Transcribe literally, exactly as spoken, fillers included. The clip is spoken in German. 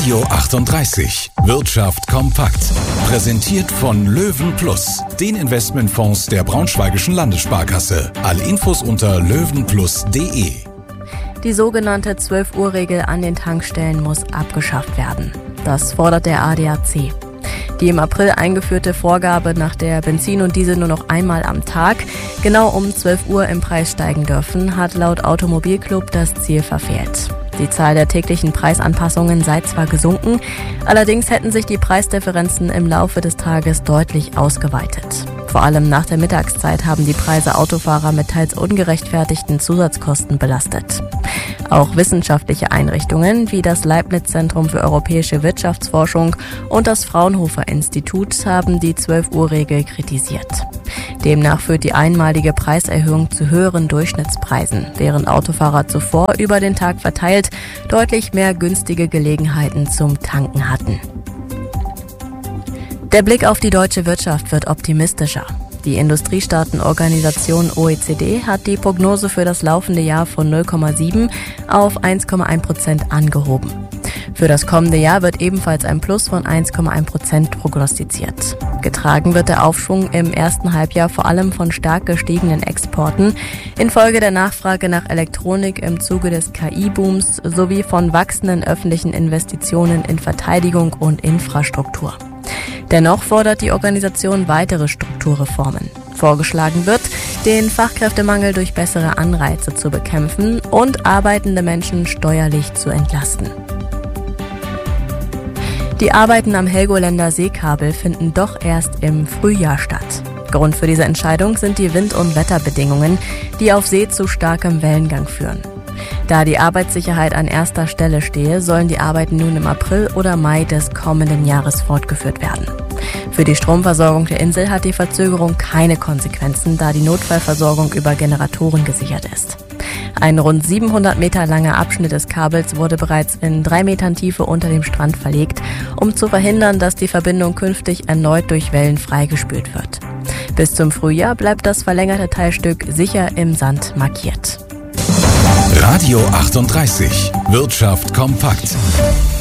Radio achtunddreißig. Wirtschaft kompakt. Präsentiert von Löwen Plus, den Investmentfonds der Braunschweigischen Landessparkasse. Alle Infos unter löwenplus punkt de. Die sogenannte zwölf-Uhr-Regel an den Tankstellen muss abgeschafft werden. Das fordert der A D A C. Die im April eingeführte Vorgabe, nach der Benzin und Diesel nur noch einmal am Tag genau um zwölf Uhr im Preis steigen dürfen, hat laut Automobilclub das Ziel verfehlt. Die Zahl der täglichen Preisanpassungen sei zwar gesunken, allerdings hätten sich die Preisdifferenzen im Laufe des Tages deutlich ausgeweitet. Vor allem nach der Mittagszeit haben die Preise Autofahrer mit teils ungerechtfertigten Zusatzkosten belastet. Auch wissenschaftliche Einrichtungen wie das Leibniz-Zentrum für europäische Wirtschaftsforschung und das Fraunhofer-Institut haben die zwölf-Uhr-Regel kritisiert. Demnach führt die einmalige Preiserhöhung zu höheren Durchschnittspreisen, während Autofahrer zuvor über den Tag verteilt deutlich mehr günstige Gelegenheiten zum Tanken hatten. Der Blick auf die deutsche Wirtschaft wird optimistischer. Die Industriestaatenorganisation O E C D hat die Prognose für das laufende Jahr von null Komma sieben auf eins Komma eins Prozent angehoben. Für das kommende Jahr wird ebenfalls ein Plus von eins Komma eins Prozent prognostiziert. Getragen wird der Aufschwung im ersten Halbjahr vor allem von stark gestiegenen Exporten infolge der Nachfrage nach Elektronik im Zuge des K I-Booms sowie von wachsenden öffentlichen Investitionen in Verteidigung und Infrastruktur. Dennoch fordert die Organisation weitere Strukturreformen. Vorgeschlagen wird, den Fachkräftemangel durch bessere Anreize zu bekämpfen und arbeitende Menschen steuerlich zu entlasten. Die Arbeiten am Helgoländer Seekabel finden doch erst im Frühjahr statt. Grund für diese Entscheidung sind die Wind- und Wetterbedingungen, die auf See zu starkem Wellengang führen. Da die Arbeitssicherheit an erster Stelle stehe, sollen die Arbeiten nun im April oder Mai des kommenden Jahres fortgeführt werden. Für die Stromversorgung der Insel hat die Verzögerung keine Konsequenzen, da die Notfallversorgung über Generatoren gesichert ist. Ein rund siebenhundert Meter langer Abschnitt des Kabels wurde bereits in drei Metern Tiefe unter dem Strand verlegt, um zu verhindern, dass die Verbindung künftig erneut durch Wellen freigespült wird. Bis zum Frühjahr bleibt das verlängerte Teilstück sicher im Sand markiert. Radio achtunddreißig. Wirtschaft kompakt.